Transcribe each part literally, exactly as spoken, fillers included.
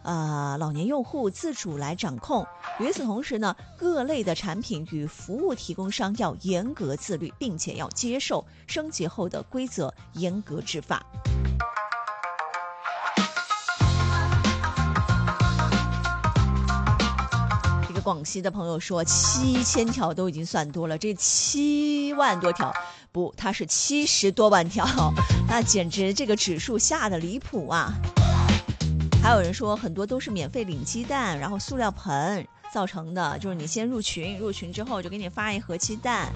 呃老年用户自主来掌控。与此同时呢，各类的产品与服务提供商要严格自律，并且要接受升级后的规则，严格执法。这个广西的朋友说，七千条都已经算多了，这七万多条不，它是七十多万条，那简直这个指数下的离谱啊！还有人说，很多都是免费领鸡蛋，然后塑料盆造成的，就是你先入群，入群之后就给你发一盒鸡蛋。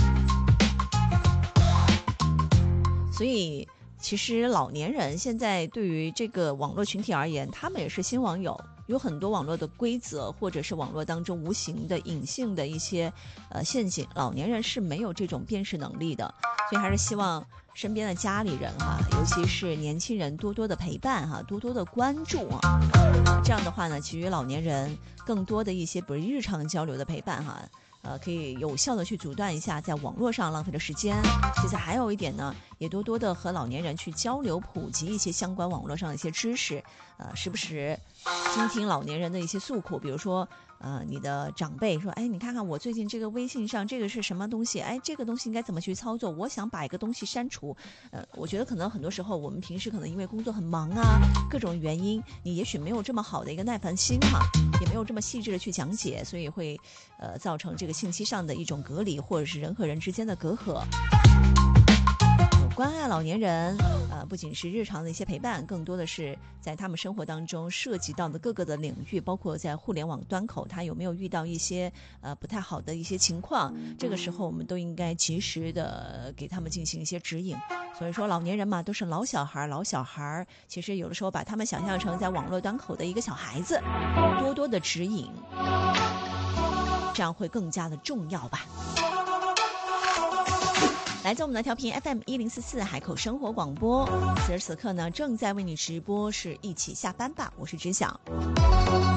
所以其实老年人现在对于这个网络群体而言，他们也是新网友，有很多网络的规则或者是网络当中无形的隐性的一些呃陷阱，老年人是没有这种辨识能力的，所以还是希望身边的家里人哈，尤其是年轻人多多的陪伴哈，多多的关注啊，这样的话呢，给予老年人更多的一些不是日常交流的陪伴哈。呃，可以有效的去阻断一下在网络上浪费的时间。其次还有一点呢，也多多的和老年人去交流，普及一些相关网络上的一些知识。呃，时不时听听老年人的一些诉苦，比如说，呃，你的长辈说，哎，你看看我最近这个微信上这个是什么东西？哎，这个东西应该怎么去操作？我想把一个东西删除。呃，我觉得可能很多时候我们平时可能因为工作很忙啊，各种原因，你也许没有这么好的一个耐烦心哈，也没有这么细致的去讲解，所以会呃造成这个信息上的一种隔离，或者是人和人之间的隔阂。关爱老年人，呃，不仅是日常的一些陪伴，更多的是在他们生活当中涉及到的各个的领域，包括在互联网端口，他有没有遇到一些呃不太好的一些情况，这个时候我们都应该及时的给他们进行一些指引。所以说老年人嘛，都是老小孩，老小孩其实有的时候把他们想象成在网络端口的一个小孩子，多多的指引，这样会更加的重要吧。来自我们的调频 F M 一零四四海口生活广播，此时此刻呢正在为你直播是一起下班吧，我是知晓。